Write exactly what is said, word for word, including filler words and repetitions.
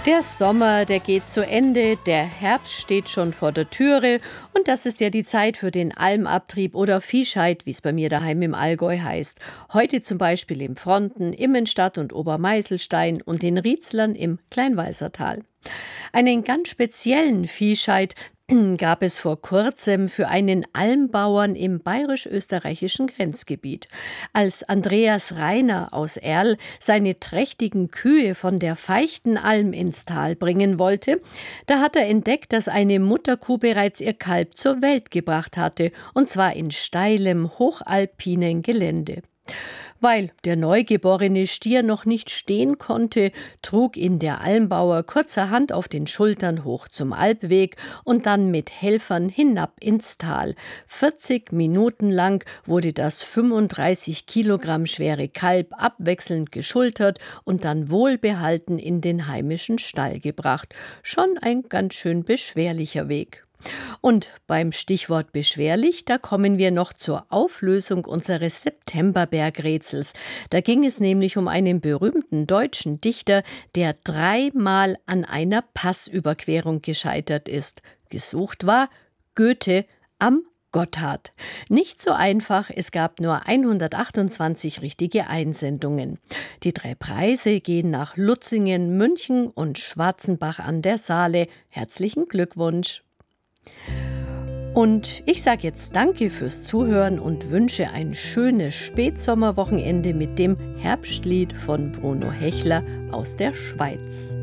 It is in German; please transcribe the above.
Der Sommer, der geht zu Ende, der Herbst steht schon vor der Türe und das ist ja die Zeit für den Almabtrieb oder Viehscheid, wie es bei mir daheim im Allgäu heißt. Heute zum Beispiel im Fronten, Immenstadt und Obermeißelstein und den Rietzlern im Kleinwalsertal. Einen ganz speziellen Viehscheid gab es vor kurzem für einen Almbauern im bayerisch-österreichischen Grenzgebiet. Als Andreas Reiner aus Erl seine trächtigen Kühe von der Feichtenalm ins Tal bringen wollte, da hat er entdeckt, dass eine Mutterkuh bereits ihr Kalb zur Welt gebracht hatte, und zwar in steilem, hochalpinen Gelände. Weil der neugeborene Stier noch nicht stehen konnte, trug ihn der Almbauer kurzerhand auf den Schultern hoch zum Alpweg und dann mit Helfern hinab ins Tal. vierzig Minuten lang wurde das fünfunddreißig Kilogramm schwere Kalb abwechselnd geschultert und dann wohlbehalten in den heimischen Stall gebracht. Schon ein ganz schön beschwerlicher Weg. Und beim Stichwort beschwerlich, da kommen wir noch zur Auflösung unseres Septemberbergrätsels. Da ging es nämlich um einen berühmten deutschen Dichter, der dreimal an einer Passüberquerung gescheitert ist. Gesucht war Goethe am Gotthard. Nicht so einfach, es gab nur hundertachtundzwanzig richtige Einsendungen. Die drei Preise gehen nach Lutzingen, München und Schwarzenbach an der Saale. Herzlichen Glückwunsch! Und ich sage jetzt Danke fürs Zuhören und wünsche ein schönes Spätsommerwochenende mit dem Herbstlied von Bruno Hechler aus der Schweiz.